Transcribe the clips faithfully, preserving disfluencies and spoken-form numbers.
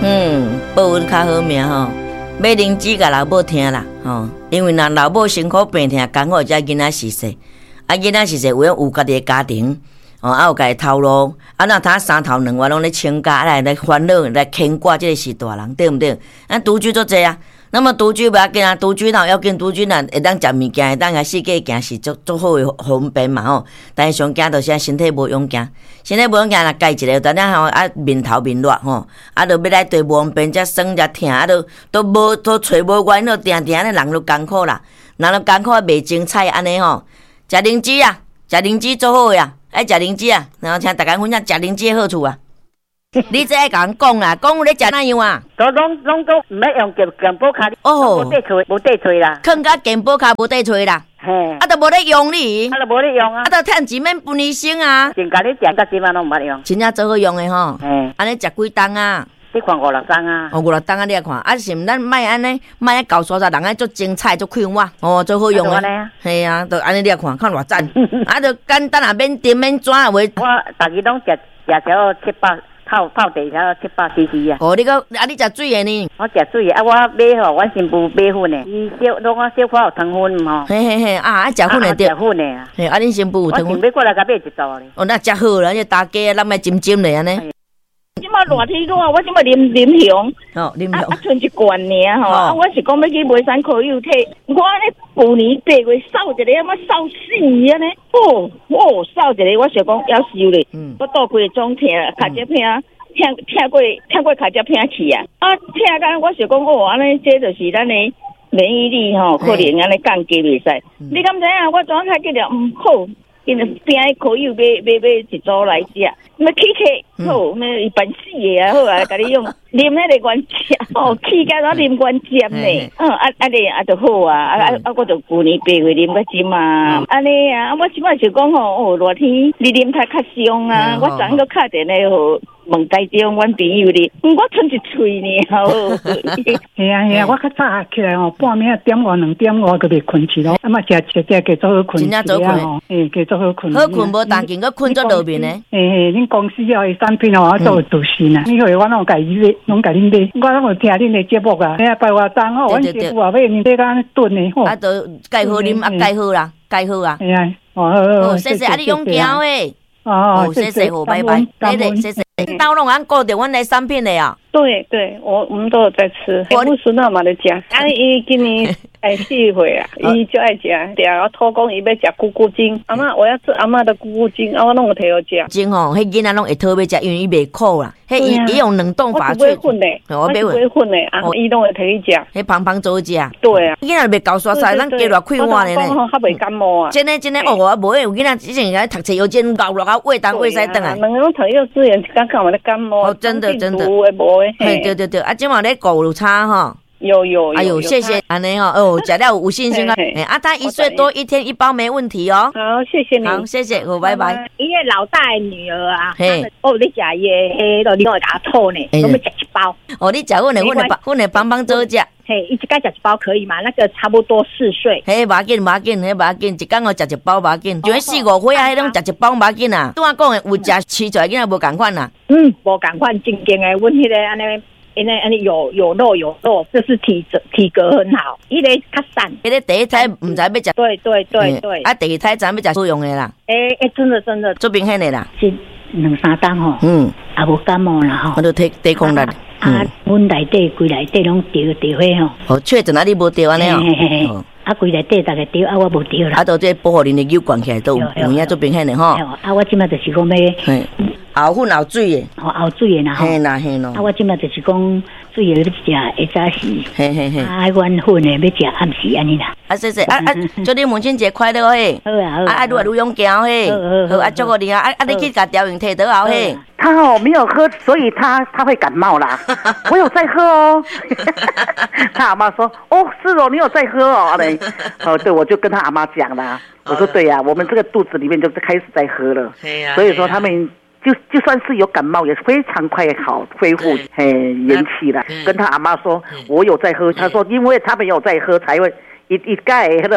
嗯，报恩较好命吼，买灵芝甲老母听啦吼，因为若老母辛苦病痛，刚好才囡仔逝世，啊囡仔逝世有有家己的家庭。哦，啊有家己头路，啊那他三头两尾拢咧请假，来来烦恼，来牵挂，这个是大人，对毋对？咱独居做这啊，那么独居不要紧啊，独居哪要紧？独居哪会当食物件，会当甲世界行是足足好诶方便嘛吼。但是上惊就是身体无勇行，身体无勇行，若家一个，等下吼啊面头面热吼，啊着要来对无方便，才酸才疼，啊着都无都找无源，都定定咧人都艰苦啦，人都艰苦卖精彩安尼吼，食灵芝啊，食灵芝做好呀。爱食灵芝啊，然后听大家分享食灵芝的好处啊。你这爱甲人讲啦，讲你食哪样啊？ 都拢拢都唔要用健健保卡， 哦， 无地吹，无地吹啦， 囥甲健保卡无地吹啦， 嘿， 啊都无咧用你， 啊都无咧用啊， 啊都趁钱免分医生啊， 真甲你食到即晚拢唔捌用， 真正做好用的吼， 嘿， 安尼食几档啊？ 你看五六档啊， 哦五六档啊，你来看，啊是毋咱卖安尼，卖啊搞沙沙，人爱做精彩做快活，哦做好用的，系啊，都安尼你来看，看偌赞，啊就简单啊，免点免转啊，话我逐日拢食食条七百泡泡茶条七百 C C 啊。 哦，你个啊你食水的呢？ 我食水的啊，我买吼，阮新妇买粉的，伊小拢我小可有糖粉吼。 嘿嘿嘿，啊啊食粉的对。 食粉的啊。 嘿，啊恁新妇有糖粉。 我想买过来甲买一组咧。哦， 那食好啦，这大家咱卖浸浸咧安尼。 即马热天热，我即马啉啉香， 哦，啉香， 啊，剩一罐尔吼，啊，我是讲要去买山可有体，我咧旧年八月扫一个，我扫死啊呢，哦哦，扫一个，我想讲要收咧，嗯，我倒规种疼，脚趾疼，疼疼过疼过脚趾疼去啊，啊，疼甲我想讲哦，安尼这就是咱的免疫力吼，可能安尼降低袂使，你敢知影？我昨下记着，嗯好。因为边可以买买买一组来食，那起起好，那一般死的啊好啊，甲你用啉那个原汁哦，起甲我啉原汁呢，嗯啊啊咧啊就好啊，啊啊啊我就旧年八月啉个针啊，安尼啊，啊我即摆就讲吼，哦热天你啉太较伤啊，我昨昏个敲电话吼。问台中阮朋友哩，我剩一喙呢，吼。 系啊系啊，我较早起来吼，半暝点五两点五就袂困去咯，啊嘛食食食加做好困， 真正做困， 诶，加做好困。 好困无当紧，佮困做落面呢。 诶诶，恁公司哦的产品哦，我做独信啊，你以为我拢家己买，拢家己买，我拢有听恁的节目啊，哎呀，拜我当吼，阮媳妇啊，买面买甲安炖的吼。 啊，都盖好啉，啊盖好啦，盖好啊。 哎呀， 哦，谢谢啊，你勇行诶。哦，谢谢，好，拜拜，谢谢，谢谢。到拢俺顾着阮的产品的啊。 对对，我我们都有在吃，我不是那么的讲。啊，伊今年哎四岁啊，伊就爱食，对啊，我偷讲伊要食咕咕精。阿妈，我要吃阿妈的咕咕精，啊，我拢有摕好食。 精吼，迄囡仔拢会讨要食，因为伊袂苦啦。迄伊伊用冷冻法做。我不会混嘞，我不会混嘞，啊，伊拢会摕去食。 迄胖胖做食。 对啊。 囡仔袂搞刷晒，咱加偌快活咧。 我较袂感冒啊。 真诶真诶，哦，我无有囡仔之前在读册，有真搞落啊，胃当胃塞等啊。 两个拢读幼稚园，刚刚我的感冒。 哦，真的真的。 无诶无诶。 对对对，啊，今晚咧狗有差哈。 有有， 哎呦，谢谢安尼哦，哦，食了有信心啊！啊，他一岁多，一天一包没问题哦。 好，谢谢你， 好，谢谢，好，拜拜。 因为老大的女儿啊， 嘿， 哦，你食伊的迄个，你会打吐呢，我们食一包。 哦，你食阮的，阮的，阮的帮帮做食。 嘿，一该食一包可以吗？那个差不多四岁。 嘿，无要紧，无要紧，嘿，无要紧，一工哦食一包无要紧，就四五岁啊，迄种食一包无要紧啊。拄我讲的有食饲出来囡仔无共款啊。 嗯，无共款，正经的，阮迄个安尼。因为安尼有有肉有肉，这是体质体格很好。伊个较散， 伊个第一胎唔知要食， 对对对对。 啊，第二胎知要食好用的啦。 诶诶，真的真的， 做明显的啦。 是两三档吼，嗯，也无感冒啦吼。 我都抵抵抗力。 啊，阮内底规内底拢着着迄吼。 哦，确诊啊，你无着安尼哦。 啊，规内底大概着，啊，我无着啦。 啊，到这保护恁的油管起来都有影做明显的吼。 啊，我即摆就是讲要。 熬粉熬水的， 哦，熬水的啦吼。 嘿啦嘿咯。 啊，我即摆就是讲水的要食，会早时。 嘿嘿嘿。 啊，阮粉的要食暗时安尼啦。 啊，谢谢啊啊，祝你母亲节快乐嘿！ 好啊好啊。 啊，愈来愈勇行嘿！好啊，祝福你啊！啊啊，你去甲调用摕倒后嘿。 他哦没有喝，所以他他会感冒啦。我有在喝哦。他阿妈说：“哦，是哦，你有在喝哦。”嘞，哦，对，我就跟他阿妈讲啦。我说：“对呀、啊，我们这个肚子里面就是开始在喝了。”所以说他们。就就算是有感冒，也非常快好恢复，嘿，元气了。跟他阿妈说，我有在喝，他说因为他们有在喝，才会一一盖那个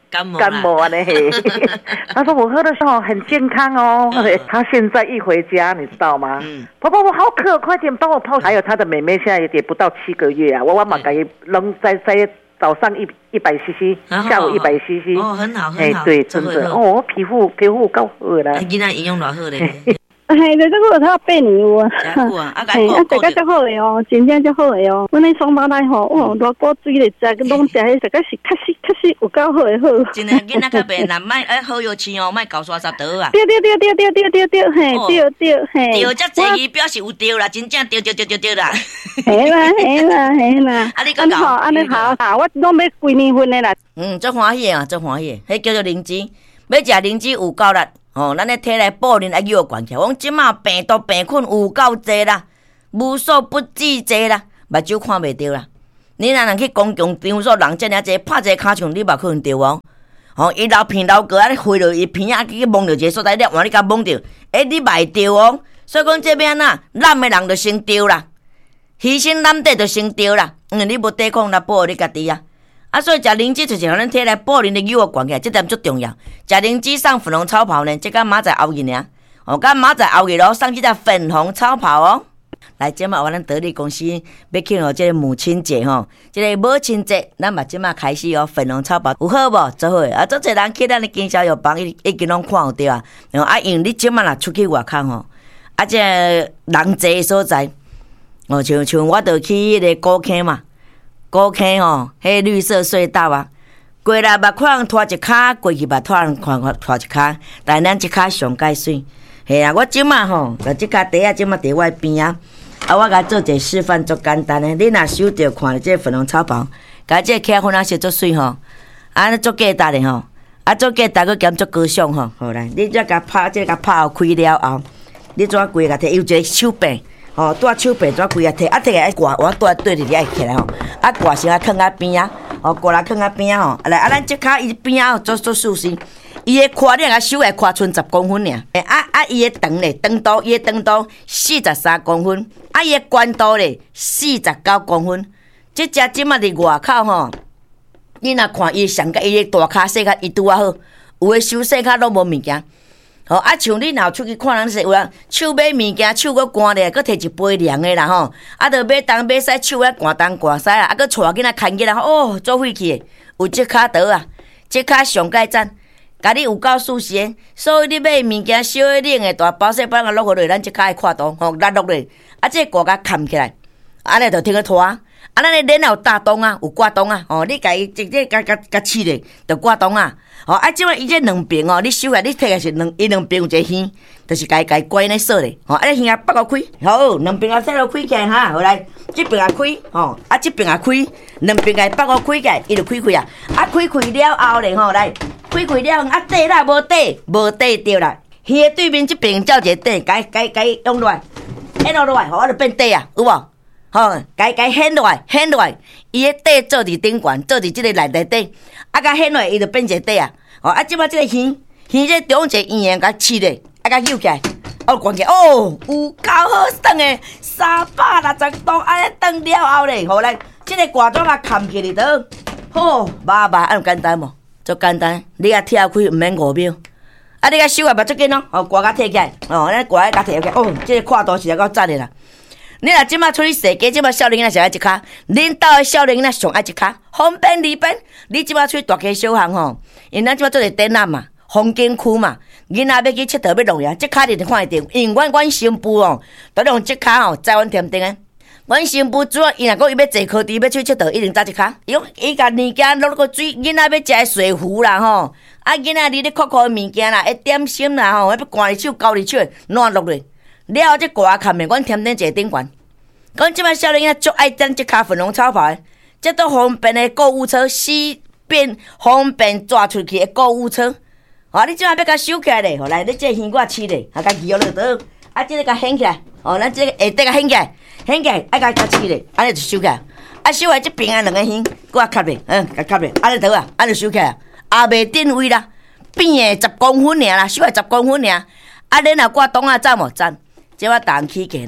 感冒感冒啊嘞嘿。他说我喝的时候很健康哦。嗯、他现在一回家，你知道吗？嗯，婆婆我好渴，快点帮我泡。还有他的妹妹现在也不到七个月啊，我我马给扔在在早上一一百 C C， 下午一百 C C。 哦，很好很好。 哎，对，真的哦，我皮肤皮肤够好啦。 囡仔营养偌好咧。 嘿，这个他八年有啊， 真好啊！啊， 嘿，啊，食个足好诶哦，真正足好诶哦。阮迄双胞胎吼，哇，偌果水咧食，拢食迄食个是确实确实有够好诶好。 真诶，囡仔较白，若莫爱好药吃哦，莫搞刷刷刀啊。 对对对对对对对对，嘿，对对嘿。 对，遮济伊表示有对啦，真正对对对对对啦。 嘿啦嘿啦嘿啦， 啊，你讲好， 安尼好啊，我拢要几年份诶啦。 嗯，足欢喜啊，足欢喜，迄叫做灵芝，要食灵芝有够力。哦，咱的体内保龄爱叫悬起来。我即马病毒病菌有够济啦，无所不至济啦，目睭看袂到啦。你若能去公共场所，人遮尔济拍一个骹枪，你嘛可能着哦。哦，伊老片老哥啊，你飞落伊片啊，去摸着一个所在，你换你甲摸着，诶，你袂着哦。所以讲这边啊，懒的人就先着啦，牺牲懒得就先着啦。嗯，你无抵抗，来保护你家己啊。啊，所以食灵芝就是让咱体内保龄的药悬起来，这点最重要。食灵芝送粉红超跑呢，这个明仔后日尔，哦，甲明仔后日咯，送这只粉红超跑哦。来，即马我咱得力公司要庆贺这个母亲节吼，这个母亲节，咱嘛即马开始哦，粉红超跑有好无？做好啊，做侪人去咱的经销药房已已经拢看有对啊。然后啊，因你即马若出去外口吼，啊，这人济的所在，哦，像像我着去迄个古坑嘛。高坑吼，迄绿色隧道啊，过来捌看人拖一骹，过去捌拖人看拖一骹，但咱即骹上介水。嘿啊，我即马吼，就即骹地啊，即马伫我边啊，啊，我甲做一个示范，足简单诶。你若手着看即个粉红草包，甲即个起粉啊，是足水吼，啊，足简单诶吼，啊，足简单，佮兼足高尚吼。好来，你再甲拍，即个甲拍开了后，你怎规个摕有一个手柄。哦，带手柄怎规啊摕，啊摕个爱挂，我带对着你爱起来吼，啊挂先啊放啊边啊，哦挂来放啊边啊吼，来啊咱即骹伊边啊做做舒适，伊个胯你啊手个胯剩十公分尔，诶啊啊伊个长咧长度，伊个长度四十三公分，啊伊个宽度咧四十九公分，即只即马伫外口吼，你若看伊上甲伊个大骹细骹伊拄啊好，有诶手细骹拢无物件。吼、哦、啊，像你若出去看人说有人手买物件，手搁干咧，搁摕一杯凉的啦吼，啊，着买东买西，手啊寒东寒西啦，啊，搁带囡仔牵起来，哦，做废气的，有即骹刀啊，即骹上介赞，甲你有够舒适的，所以你买物件小的、冷的、大包细包啊，落落来，咱即骹的看洞，吼、哦，拉落来，啊，这个挂甲牵起来，安尼着听个拖。啊，咱的脸有大洞啊，有挂洞啊，哦，你家伊直接甲甲甲刺咧，着挂洞啊，哦，啊，即摆伊这两边哦，你手下你摕个是两，伊两边有一个耳，就是家家关咧锁咧，哦，啊，你耳啊拔个开，好，两边啊塞落开起来哈，好来，这边啊开，哦，啊，这边啊开，两边啊拔个开起来，伊就开开啊，啊，开开了后咧，吼，来，开开了，啊，底啦无底，无底着啦，鱼的对面这边照一个底，该该该用落来，用落来，吼，啊，就变底啊，有无？吼，该该掀落来，掀落来，伊个底做伫顶悬，做伫即个内底底，啊，甲掀落来，伊就变一个底啊。哦，啊，即摆即个鱼，鱼这中一个圆圆，甲刺咧，啊，甲扭起来，哦，关起来，哦，有够好转诶，三百六十度，安尼转了后咧，好来，即个挂桩啊，扛起哩倒，好，麻麻，安简单无？足简单，你啊跳开，毋免五秒。啊，你甲手啊，目足紧哦，哦，挂甲摕起来，哦，安尼挂甲摕起来，哦，即个跨度是够赞诶啦。你若即摆出去踅街，即摆少年仔上爱一骹，恁兜诶少年仔上爱一骹，方便利便。你即摆出去大街小巷吼，因咱即摆做者展览嘛，风景区嘛，囡仔要去佚佗要弄呀，即骹你就看会到。因阮阮新妇哦，都用即骹吼，载阮添丁诶。阮新妇主要伊若讲伊要坐科猪要出去佚佗，一定搭一骹。伊讲伊甲物件落个水，囡仔要食诶水壶啦吼，啊囡仔哩咧酷酷诶物件啦，一点心啦吼，要赶入手交入手，烂落来。了后，这挂看面，阮添顶一个顶悬。讲即摆少年仔足爱等即卡粉红草袍的，这都方便的购物车，四边方便抓出去的购物车。哦，你即摆要甲收起来咧，吼来，你这耳我刺咧，啊，甲摇落倒，啊，这个甲掀起来，哦，咱这个下底甲掀起来，掀起来，啊，甲甲刺咧，安尼就收起来。啊，收起来这边啊两个耳，搁甲吸咧，嗯，甲吸咧，安尼倒啊，安尼收起来，也袂定位啦，变的十公分尔啦，收来十公分尔。啊，恁若挂洞啊，赞无赞？即摆重起价呢，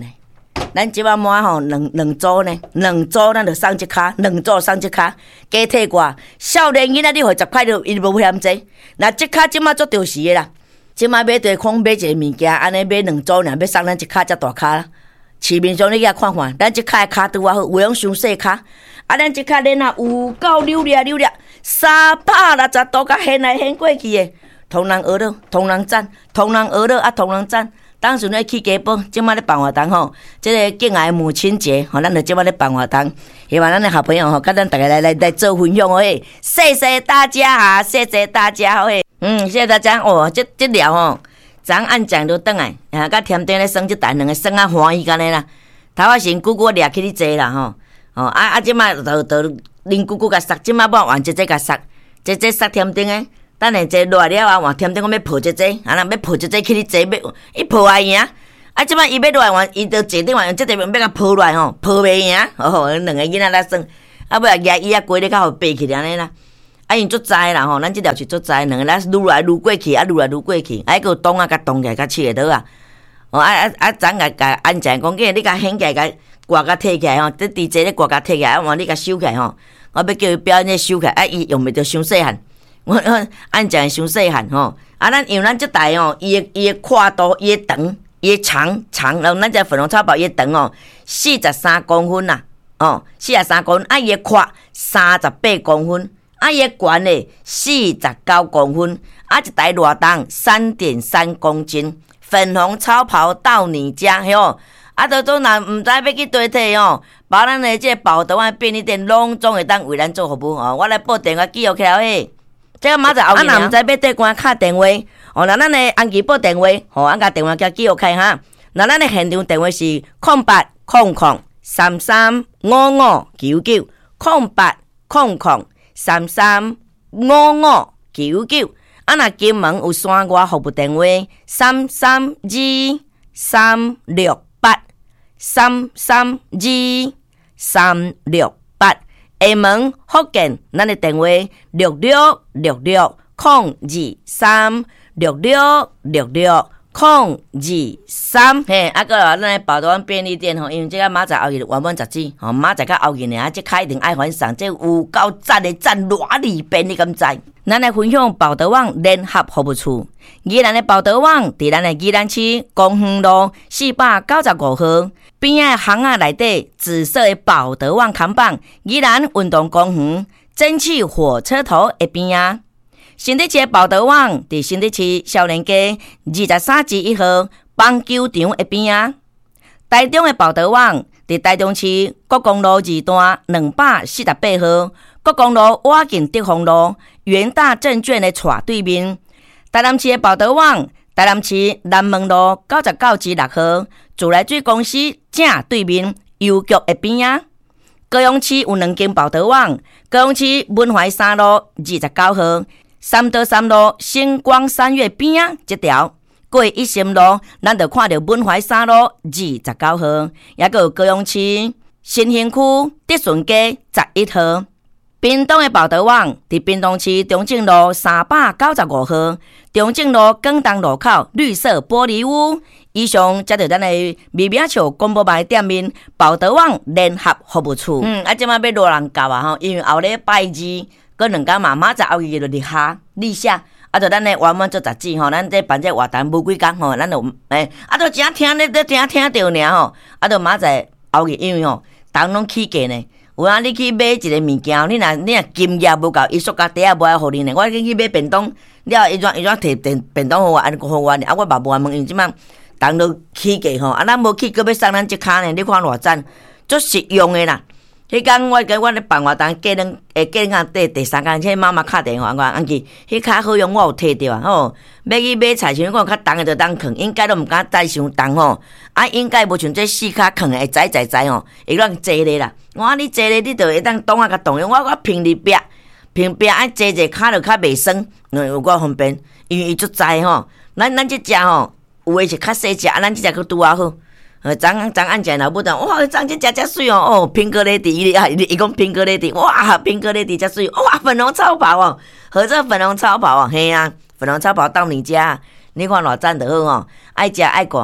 咱即摆满吼两两组呢，两组咱就送一卡，两组送一卡，加体挂。少年囡仔你互十块就伊无嫌济，那即卡即摆做着时的啦。即摆买地空买一个物件，安尼买两组尔，要送咱一卡才大卡啦。市面上你甲看看，咱即卡的卡拄啊好，有用伤细卡。啊，咱即卡恁啊有够溜咧溜咧，三百六十度甲掀来掀过去的，同人学了，同人赞，同人学了啊，同人赞。当时咧去家宝，即摆咧办活动吼，即个敬爱母亲节，吼，咱就即摆咧办活动，希望咱的好朋友吼，甲咱大家来来来做分享诶，谢谢大家啊，谢谢大家诶，嗯，谢谢大家哦，这这料吼。昨暗讲就转来，啊，甲甜甜咧耍即蛋两个耍啊欢喜干尼啦。头仔先姑姑掠去你坐啦吼，哦啊啊，即摆就就恁姑姑甲杀，即摆要换姐姐甲杀，姐姐杀甜甜诶。等下坐热了啊，换甜甜讲要抱姐姐，啊那要抱姐姐去你坐，要伊抱会赢。啊，即摆伊要落来换，伊就坐顶换用即个要甲抱落来吼，抱袂赢。哦，两个囡仔来耍，啊尾啊举伊啊过咧较互爬起安尼啦。啊，因足知啦吼，咱即条是足知，两个咱愈来愈过去，啊愈来愈过去，啊个动啊甲动起来，甲切会倒啊。哦啊啊啊，咱甲甲安全讲，计你甲掀起来，甲挂甲摕起来吼，这 D J 咧挂甲摕起来，啊换你甲收起来吼，我要叫伊表演咧收起来，啊伊用袂着伤细汉，我我安全伤细汉吼。啊，咱因为咱即台吼，伊诶伊诶宽度，伊诶长，伊诶长长，然后咱只粉红草包伊诶长哦，四十三公分啦，哦，四十三公分，啊伊诶宽三十八公分。啊，伊个悬诶四十九公分，啊，一台偌重三点三公斤，粉红超跑到你家，吼！啊，都都若毋知要去倒摕吼，把咱诶即个宝德湾便利店拢总会当为咱做服务哦。我来报电话记录起来嘿，这个明仔后日啊，若毋知要对官敲电话，哦，那咱诶安琪报电话，吼，啊，甲电话叫记录开哈。那咱诶现场电话是空八空空三三五五九九空八空空。三三五五九九，啊！若金门有山外服务电话三三二三六八三三二三六八。厦门福建，咱的电话六六六六空二三六六六六空二三。嘿，啊个咱的宝德湾便利店吼，因为这个明仔后日原本十指，吼明仔到后日呢，这卡一定爱还上，这有够赞的赞偌里便你敢知？咱来分享宝德网联合服务处，宜兰的宝德网伫咱的宜兰市公园路四百九十五号边仔巷仔内底紫色的宝德网看板，宜兰运动公园蒸汽火车头的边仔。新德市宝德网伫新德市少年街二十三至一号棒球场的边仔。台中的宝德网伫台中市国公路二段两百四十八号国公路瓦近德丰路元大证券的斜对面。台南市的宝德网，台南市南门路九十九至六号自来水公司正对面邮局的边仔。高雄市有两间宝德网，高雄市文怀三路二十九号。三德三路星光三月边仔这条过一心路，咱就看到文怀三路二十九号，也个有高雄市新兴区德顺街十一号。屏东的宝德网伫屏东市中正路三百九十五号，中正路广东路口绿色玻璃屋。以上才着咱的微名笑广播牌店面宝德网联合服务处。嗯，啊，即摆要落人教啊吼，因为后礼拜二。过两天嘛，明仔后日就立下立下，啊，就咱的原本做杂志吼，咱这办这活动无几工吼，咱就诶，啊，就真听咧，都听听着尔吼，啊，就明仔后日因为吼，人拢起价呢，有啊，你去买一个物件，你若你若金额无够，伊塑胶袋也无爱互你呢，我去去买便当，了伊怎伊怎摕便便当互我，安尼互我呢，啊，我嘛无问，因为即摆人都起价吼，啊，咱无去，搁要送咱一卡呢，你看偌赞，足实用的啦。迄天我跟我咧办活动，过两诶过两第第三天，迄妈妈敲电话我安记，迄卡好用我有摕着啊吼。要去买菜，像讲较重诶就当放，应该都毋敢载伤重吼。啊，应该无像这四卡放会载载载吼，会让坐咧啦。我讲你坐咧，你就会当当啊甲动用。我我平日壁平壁爱坐坐卡就较袂酸，有够方便，因为伊足载吼。咱咱即只吼，有诶是较细只，啊，咱即只佫拄啊好。呃，昨昨暗食老母讲，哇，昨这食遮水哦，哦，苹果雷迪，伊啊，伊伊讲苹果雷迪，哇，苹果雷迪遮水，哇，粉红超跑哦，合作粉红超跑哦，嘿啊，粉红超跑到你家，你看偌赞就好哦，爱食爱逛，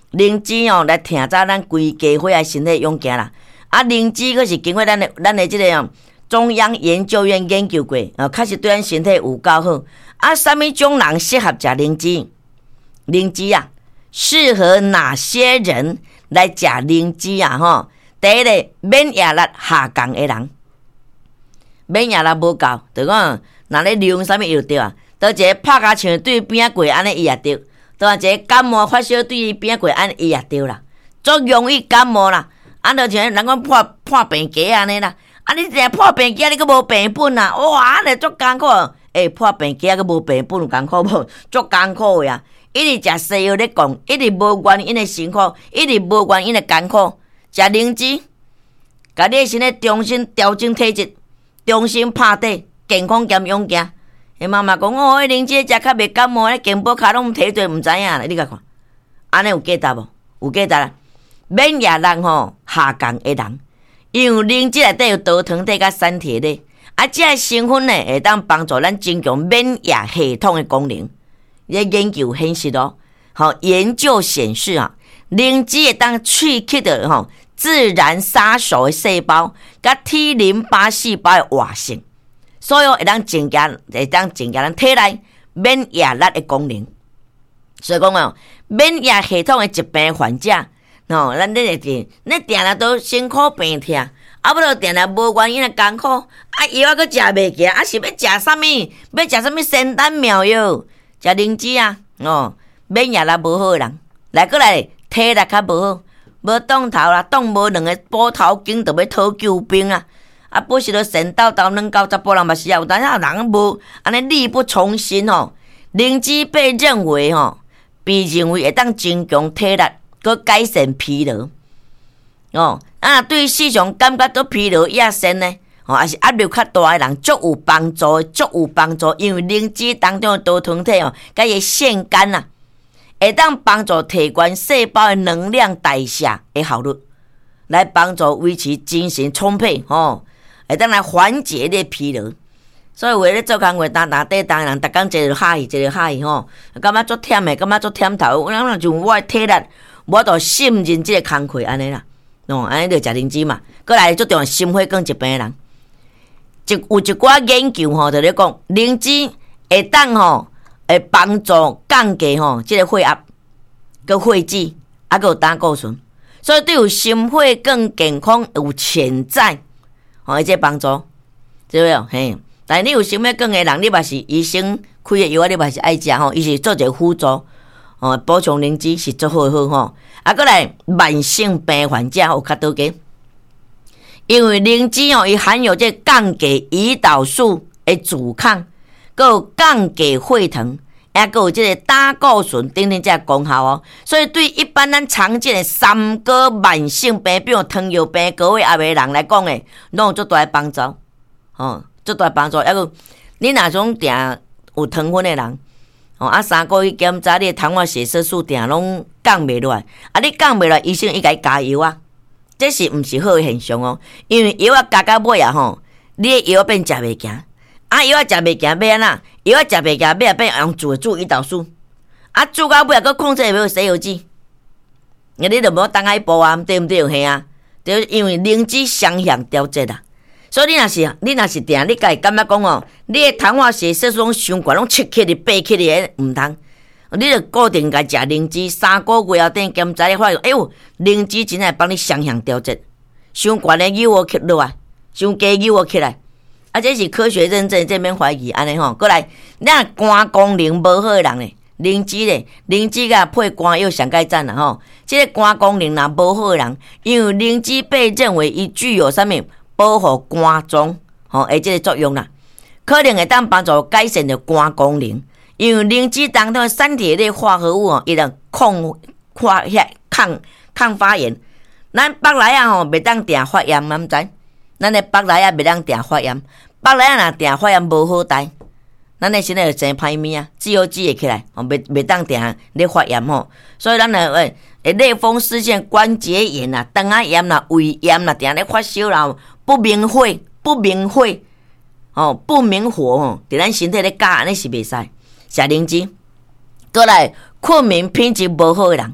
灵芝哦来听早咱规家伙的身体用行啦。啊，灵芝佫是经过咱的咱的即个哦中央研究院研究过，哦，确实对咱身体有够好。啊，什么种人适合食灵芝？灵芝啊，适合哪些人来食灵芝啊？吼，第一个免疫力下降的人，免疫力无够，就讲若咧利用啥物药对啊？倒一个拍甲枪对边过安尼伊也对，倒一个感冒发烧对边过安尼伊也对啦，足容易感冒啦。啊，就像人讲破破病鸡安尼啦，啊，你一破病鸡你佫无病本啊？哇，安尼足艰苦。诶、欸，破病鸡佫无病本有艰苦无？足艰苦呀！一直食西药咧讲，一直无原因的辛苦，一直无原因的艰苦。食灵芝，甲你的身体重新调整体质，重新拍底，健康兼勇行。诶，妈妈讲哦，迄灵芝食较袂感冒，咧健保卡拢摕对，毋知影啦。你甲看，安尼有价值无？有价值啦。免疫力吼下降的人，因为灵芝内底有多糖体甲产铁咧，啊，这个成分呢会当帮助咱增强免疫系统的功能。咧研究显示咯，好研究显示啊，灵芝会当刺激的吼自然杀手的细胞，甲 T 淋巴细胞的活性，所以会当增加会当增加咱体内免疫力的功能。所以讲哦，免疫系统的疾病患者。哦，咱咧会定，咱定定都辛苦病痛，啊，不着定定无原因的艰苦，啊，药啊佫食袂起，啊是要食啥物？要食啥物仙丹妙药？食灵芝啊，哦，免疫力无好的人，来过来体力较无好，无动头啦，动无两个补头筋，就要讨救兵啊！啊，不是着神叨叨软到十甫人嘛是啊，有当下人无安尼力不从心哦。灵芝被认为吼、哦，被认为会当增强体力。佮改善疲劳，哦，啊，对时常感觉到疲劳亚身呢，哦，还是压力较大的人，足有帮助，足有帮助。因为灵芝当中的多糖体哦，甲伊腺苷啊，会当帮助提高细胞的能量代谢的效率，来帮助维持精神充沛，哦，会当来缓解你疲劳。所以为咧做工课，单单底当人，逐工一个哈气，一个哈气吼，感觉足忝的，感觉足忝头。我人就我的体力。我都信任这个工课安尼啦，哦，安尼就食灵芝嘛。过来做重心血管疾病的人，一有一寡研究吼，就咧讲灵芝会当吼会帮助降低吼这个血压、佮血脂，啊，佮有胆固醇，所以对有心血管健康有潜在吼一个帮助，对不对？嘿，但你有心血管的人，你嘛是医生开的药，你嘛是爱食吼，伊是做一个辅助。哦，补充灵芝是足好好吼，啊，过来慢性病患者有较多个，因为灵芝哦，伊含有这降低胰岛素的阻抗，佮有降低血糖，也佮有这个胆固醇等等这功效哦。所以对一般咱常见的三高慢性病，比如糖尿病、高血压的人来讲诶，拢有足大的帮助，哦，足大的帮助。还有你若种定有糖分的人。哦，啊，三个月检查，你的糖化血色素定拢降袂落来，啊，你降袂落来，医生伊甲你加药啊，这是毋是好的现象哦？因为药啊加到尾啊吼，你的药变食袂行，啊，药啊食袂行要安怎？药啊食袂行，要变用注注胰岛素，啊，注到尾啊，佮控制袂好西药剂，你你就无当海补啊，对毋对？嘿啊，就因为灵芝双向调节啦。所以你若是你若是定，你家己感觉讲哦，你的糖化血色素拢伤悬，拢七克哩、八克哩，毋通。你着固定甲食灵芝，三个月后等检查，你发现，哎呦，灵芝真系帮你双向调节，伤悬的油起落来，伤低油起来，啊，这是科学认证，这免怀疑安尼吼。过来，你若肝功能无好的人咧，灵芝咧，灵芝甲配肝药上盖赞啦吼。这个肝功能若无好的人，因为灵芝被认为伊具有啥物？保护肝脏吼，诶，这个作用啦，可能会当帮助改善着肝功能。因为灵芝当中的三铁类化合物哦，伊能抗发抗抗发炎。咱北来啊吼，袂当定发炎，毋知？咱的北来啊袂当定发炎，北来啊若定发炎无好代，咱的身体就真歹命啊，自由基会起来，吼，袂袂当定咧发炎吼。所以咱诶诶，诶类风湿性关节炎啦、肠仔炎啦、胃炎啦，定咧发烧啦。不明火，不明火，哦，不明火哦，伫咱身体咧加安尼是袂使。食灵芝，过来困眠品质无好的人，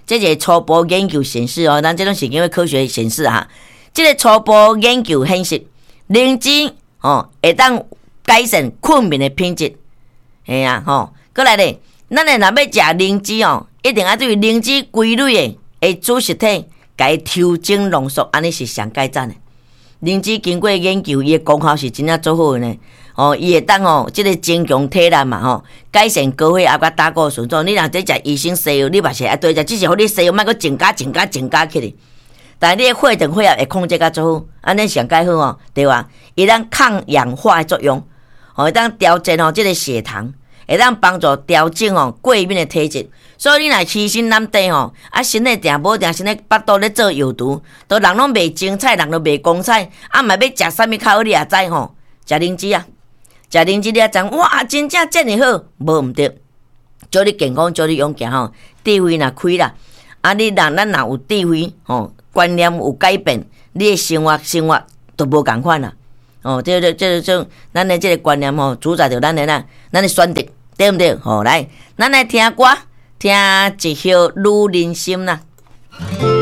这个初步研究显示哦，咱这种是因为科学显示哈，这个初步研究显示，灵芝哦会当改善困眠的品质。嘿啊吼，过来咧，咱诶若要食灵芝哦，一定要对灵芝规律的诶主食体，甲伊调整浓缩，安尼是上改赞的。灵芝经过研究，伊诶功效是真正做好的呢。哦，伊会当哦，即、这个增强体力嘛吼，改善高血压甲胆固醇。种你若在食医生西药，你嘛是爱对食，只是互你西药莫阁增加、增加、增加起来。但你诶血糖、血压会控制较做好，安尼上改好哦，对吧？伊当抗氧化的作用，哦，会当调整哦，即、这个血糖，会当帮助调整哦过敏的体质。所以你若虚心难得吼，啊，身体定无定，身体腹肚咧做药毒，都人拢卖精彩，人都卖公菜，啊，嘛要食啥物口你也知吼，食灵芝啊，食灵芝你也知，哇，真正遮尔好，无毋对，祝你健康，祝你勇敢吼，智慧若开啦，啊，你若咱若有智慧吼，观念有改变，你的生活生活都无共款啦，哦，这这这这，咱的这个观念吼，主宰着咱的咱咱的选择，对毋对？吼，来，咱来听歌。听一首《女人心》啦。